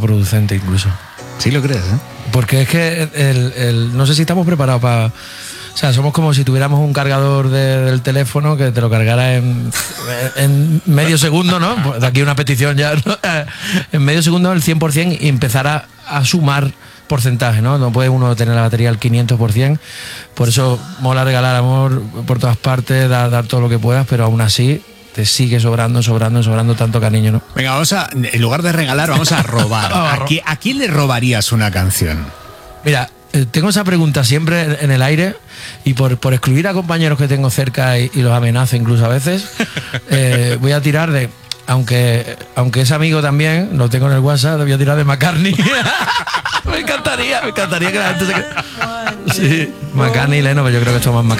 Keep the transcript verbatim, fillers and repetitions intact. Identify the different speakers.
Speaker 1: contraproducente incluso.
Speaker 2: Sí lo crees, ¿eh?
Speaker 1: Porque es que el, el, no sé si estamos preparados para... O sea, somos como si tuviéramos un cargador de, del teléfono que te lo cargara en, en medio segundo, ¿no? Pues de aquí una petición ya, ¿no? En medio segundo el cien por ciento y empezar a, a sumar porcentaje, ¿no? No puede uno tener la batería al quinientos por ciento. Por eso mola regalar amor por todas partes, dar, dar todo lo que puedas, pero aún así te sigue sobrando, sobrando, sobrando tanto cariño, ¿no?
Speaker 2: Venga, vamos a, en lugar de regalar, vamos a robar. ¿A, qui- ¿A quién le robarías una canción?
Speaker 1: Mira, eh, tengo esa pregunta siempre en, en el aire y por, por excluir a compañeros que tengo cerca y, y los amenazo incluso a veces, eh, voy a tirar de, aunque aunque es amigo también, lo tengo en el WhatsApp, voy a tirar de McCartney. Me encantaría, me encantaría que la gente se... Sí, McCartney y Lennon, pero yo creo que esto más McCartney.